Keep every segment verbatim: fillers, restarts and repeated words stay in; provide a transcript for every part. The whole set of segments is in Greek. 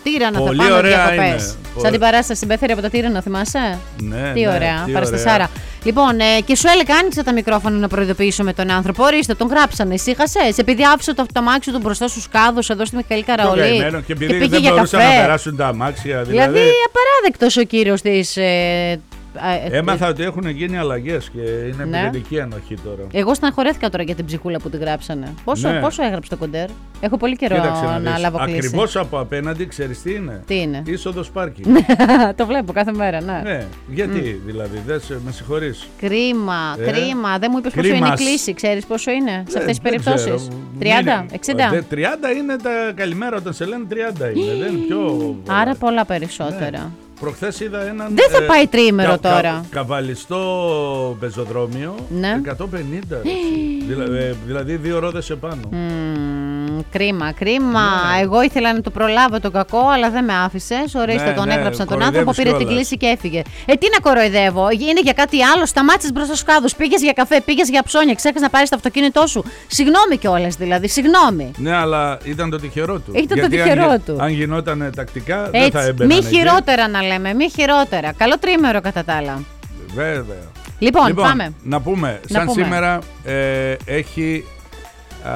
Τύρανα Πολύ θα πάμε ωραία διακοπές. είναι. Σαν την παράσταση συμπέθερη από το Τύρανα, θυμάσαι? Ναι, τι ναι, ωραία, τι παραστασάρα. ωραία. Λοιπόν, ε, και σου έλεγα, άνοιξα τα μικρόφωνα να προειδοποιήσω με τον άνθρωπο. Ορίστε, τον γράψανε. Ησύχασες. Επειδή άφησε το, το αμάξι του μπροστά στους κάδους εδώ στη Μιχαήλ Καραολή. Και, και επειδή και πήγε δεν για μπορούσαν καφέ. να περάσουν τα αμάξια. Δηλαδή, Δηλαδή, απαράδεκτος ο κύριος της. Ε, έμαθα ότι έχουν γίνει αλλαγές και είναι ναι. επιδετική ανοχή τώρα. Εγώ στεναχωρέθηκα τώρα για την ψυχούλα που τη γράψανε. Πόσο, Ναι. πόσο έγραψε το κοντέρ? Έχω πολύ καιρό Κοίταξε να, να δεις. λάβω κλίση. Ακριβώς από απέναντι, ξέρεις τι είναι? Τι είναι? Είσοδος πάρκινγκ. Το βλέπω κάθε μέρα, ναι. Ναι, γιατί δηλαδή, δεν σε, με συγχωρείς. Κρίμα, Ε, κρίμα. Δεν μου είπες πόσο κρίμας. είναι η κλίση. Ξέρεις πόσο είναι σε αυτές τις Δεν περιπτώσεις? ξέρω. τριάντα, Είναι- εξήντα. Δε- τριάντα είναι τα καλημέρα όταν σε λένε τριάντα είναι. Δεν είναι πιο. Άρα πολλά περισσότερα. Ναι. Προχθές είδα έναν. Δεν θα πάει τριήμερο κα- τώρα. κα- καβαλιστό πεζοδρόμιο. Ναι. εκατόν πενήντα. Δηλα- ε, δηλαδή δύο ρόδες επάνω. Μμμ, κρίμα, κρίμα. Ναι. Εγώ ήθελα να το προλάβω το κακό, αλλά δεν με άφησες. Ορίστε, Ναι, τον ναι, έγραψαν τον κοροϊδεύεις άνθρωπο, πήρε την κιόλας. κλίση και έφυγε. Ε, τι να κοροϊδεύω, είναι για κάτι άλλο. Σταμάτησες μπροστά στους κάδους, πήγες για καφέ, πήγες για ψώνια, ξέχασες να πάρεις το αυτοκίνητό σου. Συγγνώμη κιόλας δηλαδή, συγγνώμη. Ναι, αλλά ήταν το τυχερό του. Ήταν το Γιατί τυχερό αν, του. Αν γινόταν τακτικά, δεν θα Έτσι, έμπαιναν μη εκεί. χειρότερα να λέμε, μη χειρότερα. Καλό τρίμερο κατά τα άλλα. Βέβαια. Λοιπόν, πάμε. Να πούμε, Να σαν πούμε. σήμερα ε, έχει α,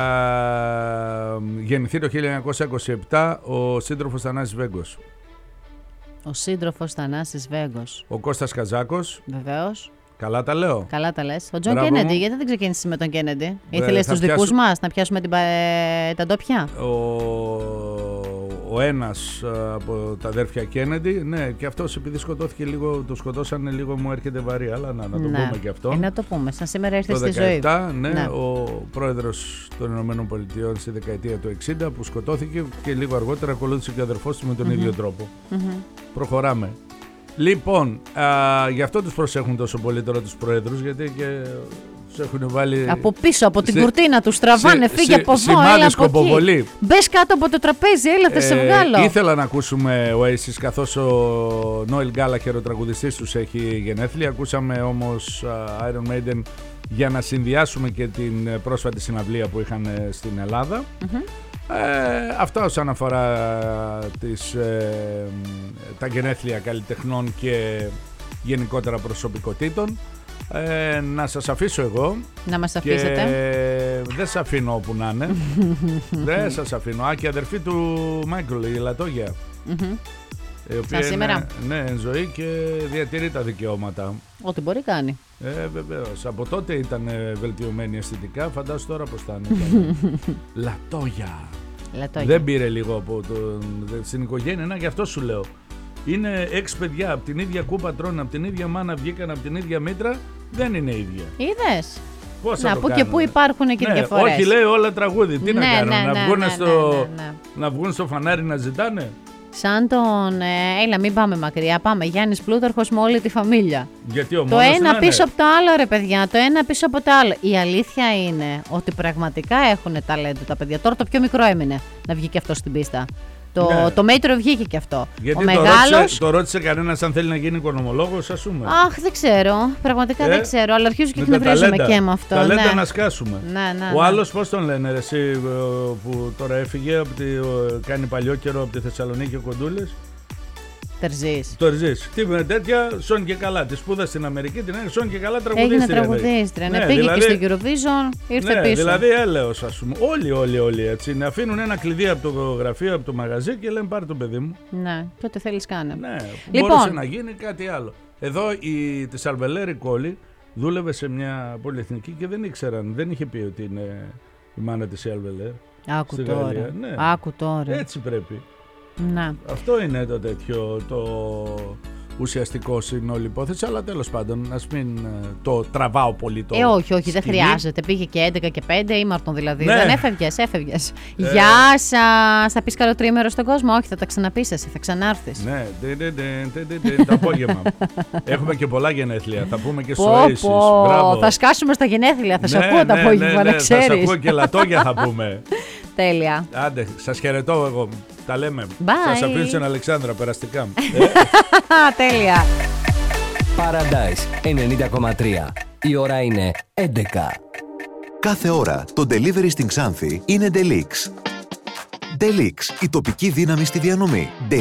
γεννηθεί το χίλια εννιακόσια είκοσι επτά ο σύντροφος Θανάσης Βέγκος. Ο σύντροφος Θανάσης Βέγκος. Ο Κώστας Καζάκος, Βεβαίως. καλά τα λέω. Καλά τα λες. Ο Τζον Μπράβο Κέννεντι, μου. γιατί δεν ξεκίνησες με τον Κέννεντι? Ε, Ήθελες θα τους δικούς πιάσω- μας να πιάσουμε την, πα- ε, τα ντόπια. Ο, ο ένας α, από τα αδέρφια Κέννεντι, ναι, και αυτός επειδή σκοτώθηκε λίγο, το σκοτώσανε λίγο, μου έρχεται βαρύ, αλλά να, να το Ναι. πούμε και αυτό. Ε, να το πούμε, σαν σήμερα ήρθε Το στη ζωή. δεκαεπτά, ναι, Ναι. ο πρόεδρος των Ηνωμένων Πολιτειών στη δεκαετία του εξήντα που σκοτώθηκε και λίγο αργότερα ακολούθησε και ο αδερφός του με τον ίδιο τρόπο. Μμμ. Προχωράμε. Λοιπόν, α, γι' αυτό τους προσέχουν τόσο πολύ τώρα τους πρόεδρους, γιατί και τους έχουν βάλει... Από πίσω, από την σε- κουρτίνα του τραβάνε, σε- φύγε σε- από εδώ, σημάδι έλα από εκεί. σκοποβολή. Μπες κάτω από το τραπέζι, έλα, θα σε βγάλω. Ε, ήθελα να ακούσουμε Oasis καθώς ο Νόελ Γκάλαχερ, ο τραγουδιστής τους, έχει γενέθλια. Ακούσαμε όμως α, Iron Maiden για να συνδυάσουμε και την ε, πρόσφατη συναυλία που είχαν ε, στην Ελλάδα. Μμμ. Ε, αυτά όσον αφορά τις, ε, τα γενέθλια καλλιτεχνών και γενικότερα προσωπικότητων. Ε, να σας αφήσω εγώ. Να μας Και αφήσετε. δεν σας αφήνω όπου να είναι. Δεν σας αφήνω. Α, και αδερφή του Μάικλ, η Λατόγια. Μμμ. Η οποία Σαν σήμερα. είναι, ναι, εν ζωή και διατηρεί τα δικαιώματα. Ό,τι μπορεί κάνει. Ε, βεβαίως. Από τότε ήταν ε, βελτιωμένη αισθητικά. Φαντάσου τώρα πώς θα είναι. Λατόγια. Λατόγια. Δεν πήρε λίγο από τον, στην οικογένεια. Να, γι' αυτό σου λέω. Είναι έξι παιδιά από την ίδια κούπα τρώνε, από την ίδια μάνα βγήκαν, από την ίδια μήτρα. Δεν είναι ίδια. Είδες. Πώς θα Να, το που και κάνουν? που υπάρχουν και Ναι, διαφορές. όχι, λέει όλα τραγούδι. Τι να Ναι, κάνουν, ναι, να, ναι, βγουν ναι, στο, ναι, ναι, ναι. να βγουν στο φανάρι να ζητάνε. Σαν τον. Ε, έλα, μην πάμε μακριά. Πάμε. Γιάννης Πλούταρχος με όλη τη φαμίλια. Γιατί ο Το μόνος ένα είναι, πίσω ναι. από το άλλο, ρε παιδιά. Το ένα πίσω από το άλλο. Η αλήθεια είναι ότι πραγματικά έχουν ταλέντο τα παιδιά. Τώρα το πιο μικρό έμεινε να βγει και αυτό στην πίστα. Το, Ναι. το Μέτρο βγήκε και αυτό. Γιατί ο το, μεγάλος. ρώτησε, το ρώτησε κανένας αν θέλει να γίνει οικονομολόγος, ας πούμε. Αχ, δεν ξέρω. Πραγματικά Ε, δεν ξέρω. Αλλά αρχίζω και Με τα εκνευρίζομαι ταλέντα. και με αυτό. Ταλέντα ναι. να σκάσουμε. Ναι, ναι, Ο ναι. άλλος πώς τον λένε, ρε, εσύ ε, που τώρα έφυγε, από τη, ε, κάνει παλιό καιρό από τη Θεσσαλονίκη ο Κοντούλης. Τερζής. Το Ερζής. Τι με τέτοια, σόν και καλά. Τη σπούδα στην Αμερική, την έγινε σόν και καλά Έγινε τραγουδίστρια. τραγουδίστρια. Ναι, Ναι, πήγε δηλαδή- και στο Eurovision, ήρθε Ναι, πίσω. δηλαδή έλεος, ας πούμε. Όλοι, όλοι, όλοι έτσι. Να αφήνουν ένα κλειδί από το γραφείο, από το μαγαζί και λένε πάρε το παιδί μου. Ναι, και ό,τι θέλεις κάνε. Ναι, Λοιπόν. μπορούσε να γίνει κάτι άλλο. Εδώ η της Αλβελέρη Κόλλη δούλευε σε μια πολυεθνική και δεν ήξεραν, δεν είχε πει ότι είναι η μάνα της η Αλβελέρ. Άκου στη τώρα. Γαλλία, ναι. Άκου τώρα. Έτσι πρέπει. Ναι. Αυτό είναι το τέτοιο, το ουσιαστικό στην όλη υπόθεση, αλλά τέλος πάντων, ας μην ε, το τραβάω πολύ το Ε, όχι, όχι, δεν σκηνή. χρειάζεται. Πήγε και έντεκα και πέντε, ήμαρτον δηλαδή. Ναι. Δεν έφευγες, έφευγες. Ε. Γεια σας. Θα πεις καλό τρίμερο στον κόσμο. Όχι, θα τα ξαναπείς εσύ, θα ξανάρθεις. Ναι, ντε, ντε, ντε, ντε, ντε, ντε, το απόγευμα. Έχουμε και πολλά γενέθλια, θα πούμε και στο Πω, Oasis. πω. Μπράβο. Θα σκάσουμε στα γενέθλια, θα σε Ναι, ακούω το ναι, απόγευμα, ναι, να ναι, Θα σε ξέρεις. ακούω και λατόγια θα πούμε. Τέλεια. Άντε, σας χαιρετώ εγώ. Τα λέμε. Bye. Σας αφήνω στην Αλεξάνδρα, περαστικά. Τέλεια. Paradise ενενήντα κόμμα τρία. Η ώρα είναι έντεκα. Κάθε ώρα το delivery στην Ξάνθη είναι Delix. Delix, η τοπική δύναμη στη διανομή.